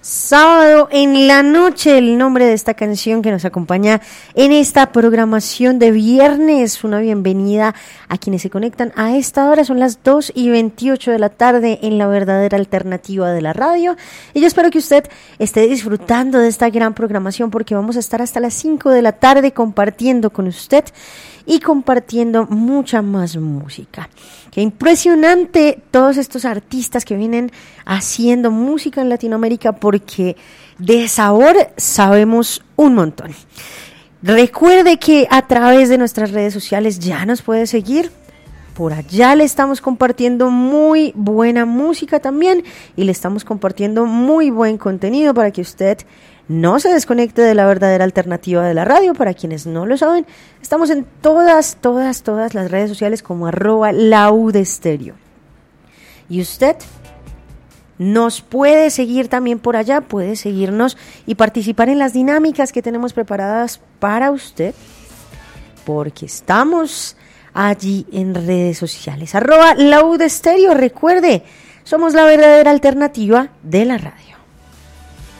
Sábado en la noche, el nombre de esta canción que nos acompaña en esta programación de viernes. Una bienvenida a quienes se conectan a esta hora. Son las 2:28 de la tarde en la verdadera alternativa de la radio. Y yo espero que usted esté disfrutando de esta gran programación porque vamos a estar hasta las 5 de la tarde compartiendo con usted y compartiendo mucha más música. Qué impresionante todos estos artistas que vienen haciendo música en Latinoamérica, porque de sabor sabemos un montón. Recuerde que a través de nuestras redes sociales ya nos puede seguir. Por allá le estamos compartiendo muy buena música también y le estamos compartiendo muy buen contenido para que usted no se desconecte de la verdadera alternativa de la radio. Para quienes no lo saben, estamos en todas las redes sociales como @laudestéreo. Y usted nos puede seguir también por allá, puede seguirnos y participar en las dinámicas que tenemos preparadas para usted, porque estamos allí en redes sociales. @laudestéreo. Recuerde, somos la verdadera alternativa de la radio.